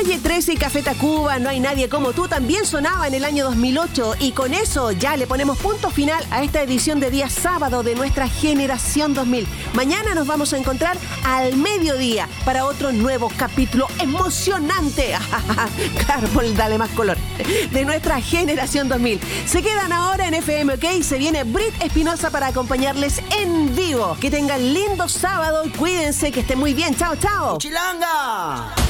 Calle 13 y Café Tacuba, No hay nadie como tú, también sonaba en el año 2008 y con eso ya le ponemos punto final a esta edición de día sábado de nuestra generación 2000. Mañana nos vamos a encontrar al mediodía para otro nuevo capítulo emocionante. Carbol, dale más color. De nuestra generación 2000. Se quedan ahora en FM OK. Se viene Brit Espinosa para acompañarles en vivo. Que tengan lindo sábado y cuídense, que estén muy bien. Chao, chao. ¡Chilanga!